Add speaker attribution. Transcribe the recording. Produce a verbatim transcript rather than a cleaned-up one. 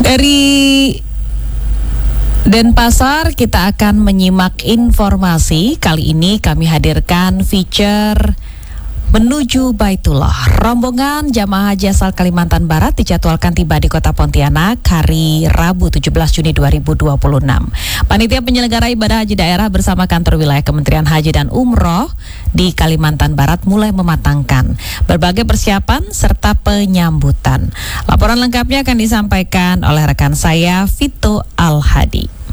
Speaker 1: Dari Denpasar kita akan menyimak informasi. Kali ini kami hadirkan feature menuju Baitullah. Rombongan jamaah haji asal Kalimantan Barat dijadwalkan tiba di Kota Pontianak hari Rabu tujuh belas Juni dua ribu dua puluh enam. Panitia penyelenggara ibadah haji daerah bersama kantor wilayah Kementerian Haji dan Umroh di Kalimantan Barat mulai mematangkan berbagai persiapan serta penyambutan. Laporan lengkapnya akan disampaikan oleh rekan saya Vito Al-Hadi.